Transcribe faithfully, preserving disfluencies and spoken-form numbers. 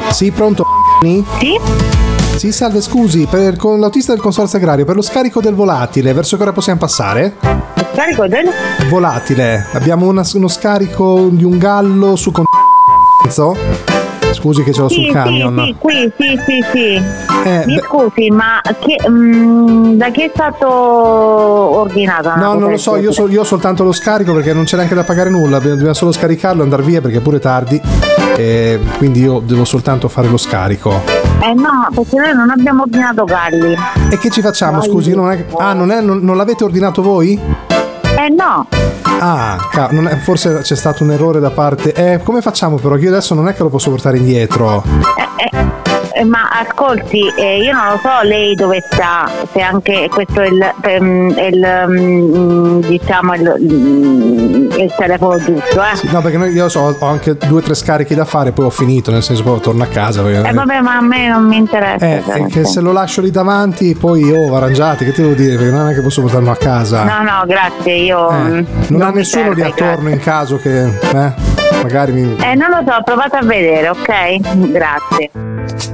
Sì, pronto? Sì? Sì, salve, scusi, per, con l'autista del consorzio agrario, per lo scarico del volatile, verso che ora possiamo passare? Lo scarico del? Volatile, abbiamo una- uno scarico di un gallo su con... Scusi che ce l'ho Sì, sul camion. sì, sì, qui, sì, sì, sì. Eh, Mi beh- scusi, ma che, mm, da chi è stato ordinata? una No, cosa non lo del so, io, genere? so- io ho soltanto lo scarico perché non c'è neanche da pagare nulla, dobbiamo solo scaricarlo e andare via perché è pure tardi, e quindi io devo soltanto fare lo scarico. Eh no, perché noi non abbiamo ordinato galli. E che ci facciamo, Vai. scusi? Non è... Ah, non, è, non, non l'avete ordinato voi? Eh no, Ah, ca- non è- forse c'è stato un errore da parte... Eh, come facciamo però? Io adesso non è che lo posso portare indietro. eh, eh, eh, ma ascolti, eh, io non lo so lei dove sta, se anche questo è il, ehm, è il mm, diciamo il, mm, il telefono giusto, eh. Sì, no, perché noi- io so, ho anche due o tre scarichi da fare, poi ho finito, nel senso poi torno a casa. Perché... Eh vabbè, ma a me non mi interessa. Eh, cioè, è nel che senso. se lo lascio lì davanti, poi oh, arrangiati, che ti devo dire? Perché non è che posso portarlo a casa. No, no, grazie, io Eh, mm, non ha mi nessuno lì serve, attorno grazie. in caso che eh, magari mi... Eh, non lo so, provate a vedere, ok? Grazie.